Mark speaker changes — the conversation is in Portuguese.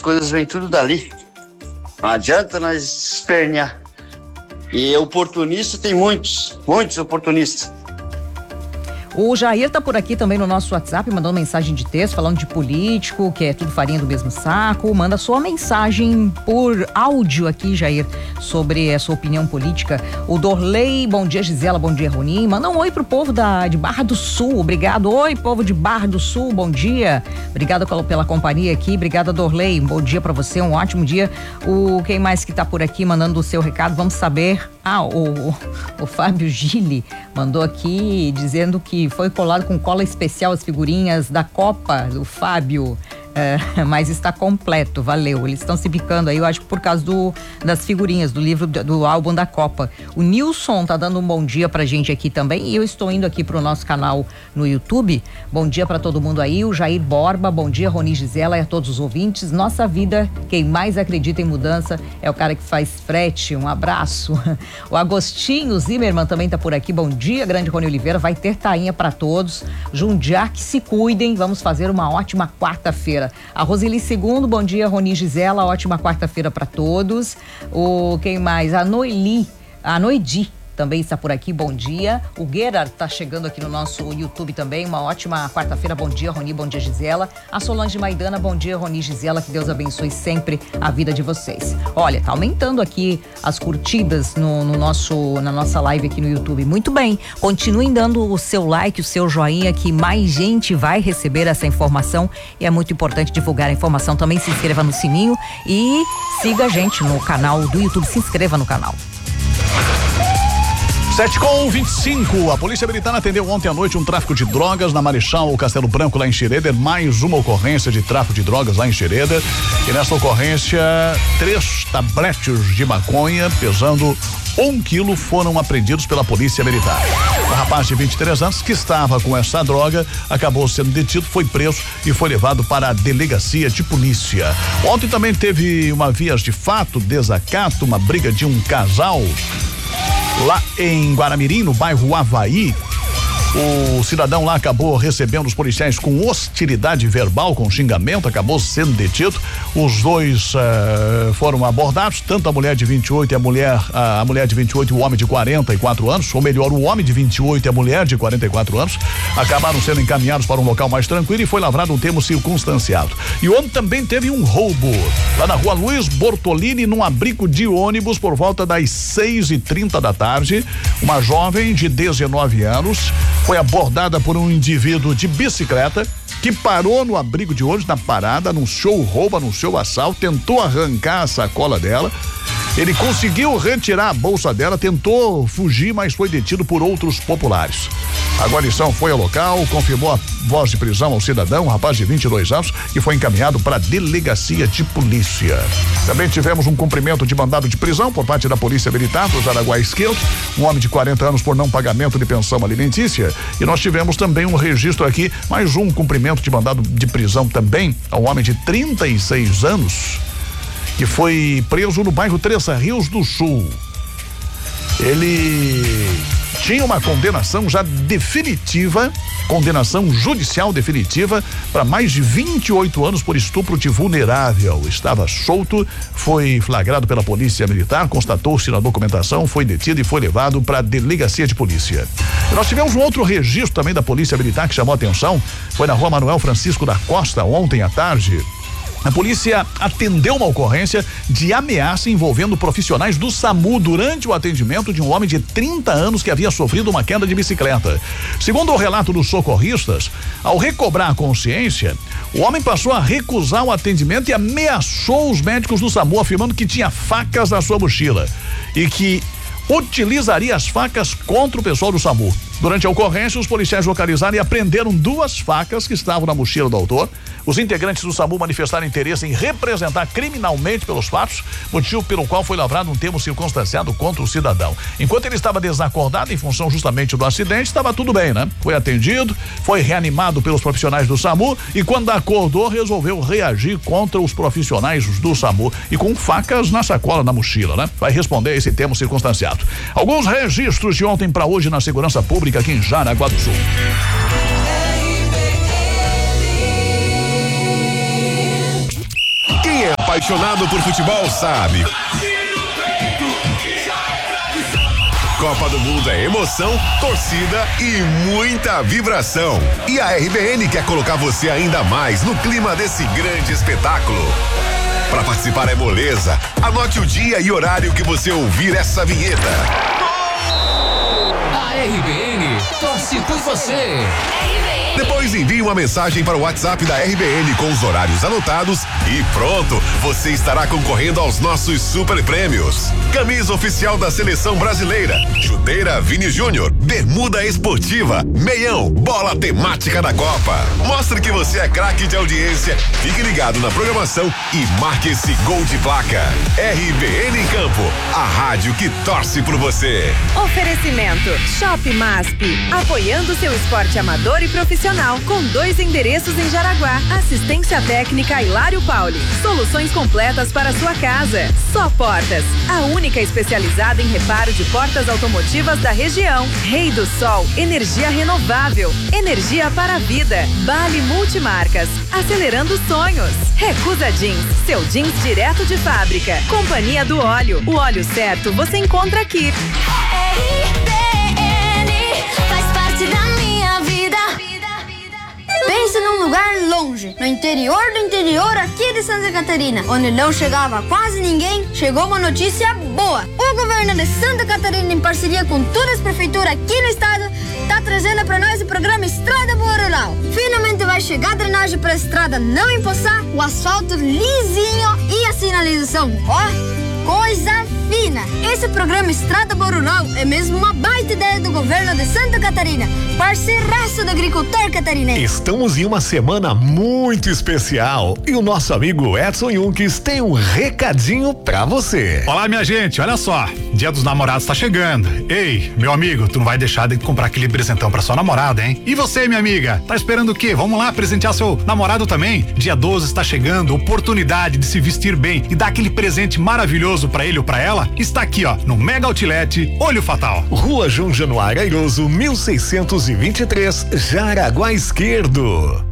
Speaker 1: coisas vêm tudo dali. Não adianta nós espernear. E oportunista tem muitos oportunistas.
Speaker 2: O Jair tá por aqui também no nosso WhatsApp, mandando mensagem de texto, falando de político, que é tudo farinha do mesmo saco. Manda sua mensagem por áudio aqui, Jair, sobre a sua opinião política. O Dorley, bom dia, Gisela, bom dia, Ronim. Manda um oi pro povo de Barra do Sul, obrigado. Oi, povo de Barra do Sul, bom dia. Obrigada pela companhia aqui, obrigada, Dorley, bom dia pra você, um ótimo dia. Quem mais que tá por aqui mandando o seu recado, vamos saber. O Fábio Gili mandou aqui dizendo que foi colado com cola especial as figurinhas da Copa, o Fábio. Mas está completo, valeu. Eles estão se picando aí, eu acho que por causa das figurinhas do livro, do álbum da Copa. O Nilson tá dando um bom dia pra gente aqui também, e eu estou indo aqui pro nosso canal no YouTube. Bom dia pra todo mundo aí. O Jair Borba, bom dia, Roni, Gisela e a todos os ouvintes. Nossa vida, quem mais acredita em mudança é o cara que faz frete. Um abraço. O Agostinho Zimmermann também tá por aqui. Bom dia, grande Rony Oliveira. Vai ter tainha pra todos. Jundiaí, que se cuidem. Vamos fazer uma ótima quarta-feira. A Roseli Segundo, bom dia, Roni, Gisela, ótima quarta-feira para todos. Quem mais? A Noidi também está por aqui, bom dia. O Gerard está chegando aqui no nosso YouTube também, uma ótima quarta-feira, bom dia, Roni, bom dia, Gisela. A Solange Maidana, bom dia, Roni, Gisela, que Deus abençoe sempre a vida de vocês. Olha, tá aumentando aqui as curtidas na nossa live aqui no YouTube, muito bem. Continuem dando o seu like, o seu joinha, que mais gente vai receber essa informação, e é muito importante divulgar a informação. Também se inscreva no sininho e siga a gente no canal do YouTube, se inscreva no canal.
Speaker 3: 7:25, a Polícia Militar atendeu ontem à noite um tráfico de drogas na Marechal Castelo Branco, lá em Xereder. Mais uma ocorrência de tráfico de drogas lá em Xereder. E nessa ocorrência, 3 tabletes de maconha pesando 1 quilo foram apreendidos pela Polícia Militar. O rapaz de 23 anos que estava com essa droga acabou sendo detido, foi preso e foi levado para a delegacia de polícia. Ontem também teve uma vias de fato, desacato, uma briga de um casal lá em Guaramirim, no bairro Havaí. O cidadão lá acabou recebendo os policiais com hostilidade verbal, com xingamento, acabou sendo detido. Os dois foram abordados, tanto a mulher de 28 e a mulher de 28 e o homem de 44 anos, ou melhor, o homem de 28 e a mulher de 44 anos, acabaram sendo encaminhados para um local mais tranquilo e foi lavrado um termo circunstanciado. E ontem também teve um roubo lá na rua Luiz Bortolini, num abrigo de ônibus, por volta das 6:30 da tarde. Uma jovem de 19 anos foi abordada por um indivíduo de bicicleta que parou no abrigo de ônibus, na parada, anunciou o roubo, anunciou o assalto, tentou arrancar a sacola dela. Ele conseguiu retirar a bolsa dela, tentou fugir, mas foi detido por outros populares. A guarnição foi ao local, confirmou a voz de prisão ao cidadão, um rapaz de 22 anos, que foi encaminhado para a delegacia de polícia. Também tivemos um cumprimento de mandado de prisão por parte da Polícia Militar do Jaraguá Esquerdo, um homem de 40 anos por não pagamento de pensão alimentícia. E nós tivemos também um registro aqui, mais um cumprimento de mandado de prisão também a um homem de 36 anos, que foi preso no bairro Três Rios do Sul. Ele tinha uma condenação já definitiva, condenação judicial definitiva, para mais de 28 anos por estupro de vulnerável. Estava solto, foi flagrado pela Polícia Militar, constatou-se na documentação, foi detido e foi levado para a delegacia de polícia. E nós tivemos um outro registro também da Polícia Militar que chamou a atenção, foi na rua Manuel Francisco da Costa, ontem à tarde. A polícia atendeu uma ocorrência de ameaça envolvendo profissionais do SAMU durante o atendimento de um homem de 30 anos que havia sofrido uma queda de bicicleta. Segundo o relato dos socorristas, ao recobrar a consciência, o homem passou a recusar o atendimento e ameaçou os médicos do SAMU, afirmando que tinha facas na sua mochila e que utilizaria as facas contra o pessoal do SAMU. Durante a ocorrência, os policiais localizaram e apreenderam 2 facas que estavam na mochila do autor. Os integrantes do SAMU manifestaram interesse em representar criminalmente pelos fatos, motivo pelo qual foi lavrado um termo circunstanciado contra o cidadão. Enquanto ele estava desacordado em função justamente do acidente, estava tudo bem, né? Foi atendido, foi reanimado pelos profissionais do SAMU e quando acordou, resolveu reagir contra os profissionais do SAMU e com facas na sacola, na mochila, né? Vai responder a esse termo circunstanciado. Alguns registros de ontem para hoje na segurança pública aqui em Jaraguá do Sul. Quem é
Speaker 4: apaixonado por futebol sabe. Copa do Mundo é emoção, torcida e muita vibração. E a RBN quer colocar você ainda mais no clima desse grande espetáculo. Para participar é moleza. Anote o dia e horário que você ouvir essa vinheta.
Speaker 5: A RBN torce por você.
Speaker 4: Depois envie uma mensagem para o WhatsApp da RBN com os horários anotados e pronto, você estará concorrendo aos nossos super prêmios. Camisa oficial da Seleção Brasileira, chuteira Vini Júnior, bermuda esportiva, meião, bola temática da Copa. Mostre que você é craque de audiência, fique ligado na programação e marque esse gol de placa. RBN em Campo, a rádio que torce por você.
Speaker 6: Oferecimento Shop MASP, apoiando seu esporte amador e profissional, com 2 endereços em Jaraguá. Assistência técnica Hilário Pauli. Soluções completas para sua casa. Só Portas, a única especializada em reparo de portas automotivas da região. Rei do Sol, energia renovável, energia para a vida. Bali Multimarcas, acelerando sonhos. Recusa Jeans, seu jeans direto de fábrica. Companhia do Óleo, o óleo certo você encontra aqui.
Speaker 7: RBN faz parte da minha vida. Pense num lugar longe, no interior do interior aqui de Santa Catarina, onde não chegava quase ninguém. Chegou uma notícia boa. O governo de Santa Catarina, em parceria com todas as prefeituras aqui no estado, tá trazendo para nós o programa Estrada Boa Rural. Finalmente vai chegar a drenagem para a estrada não empoçar, o asfalto lisinho e a sinalização, ó, coisa fina. Esse programa Estrada Boa Rural é mesmo uma baita ideia do governo de Santa Catarina, parceiraço do agricultor catarinense.
Speaker 4: Estamos em uma semana muito especial e o nosso amigo Edson Yunques tem um recadinho pra você.
Speaker 8: Olá, minha gente, olha só, Dia dos Namorados tá chegando. Ei, meu amigo, tu não vai deixar de comprar aquele presentão pra sua namorada, hein? E você, minha amiga, tá esperando o quê? Vamos lá presentear seu namorado também? Dia 12 está chegando, oportunidade de se vestir bem e dar aquele presente maravilhoso pra ele ou pra ela, está aqui, ó, no Mega Outlet Olho Fatal.
Speaker 4: Rua João Januário Airoso, 1623, Jaraguá Esquerdo.